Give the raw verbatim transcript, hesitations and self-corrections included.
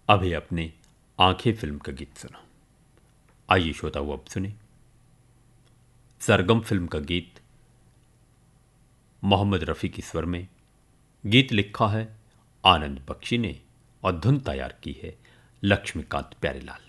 अभी अपने आंखें फिल्म का गीत सुना। आइए श्रोता वो अब सुने सरगम फिल्म का गीत मोहम्मद रफ़ी की स्वर में। गीत लिखा है आनंद बख्शी ने और धुन तैयार की है लक्ष्मीकांत प्यारेलाल।